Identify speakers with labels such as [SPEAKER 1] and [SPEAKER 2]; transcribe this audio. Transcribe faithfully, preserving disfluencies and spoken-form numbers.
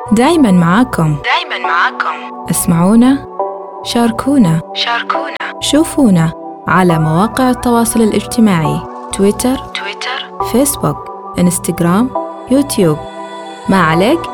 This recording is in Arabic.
[SPEAKER 1] دايما معاكم
[SPEAKER 2] دايما معاكم.
[SPEAKER 1] اسمعونا، شاركونا
[SPEAKER 2] شاركونا،
[SPEAKER 1] شوفونا على مواقع التواصل الاجتماعي: تويتر،
[SPEAKER 2] تويتر،
[SPEAKER 1] فيسبوك، انستغرام، يوتيوب. ما عليك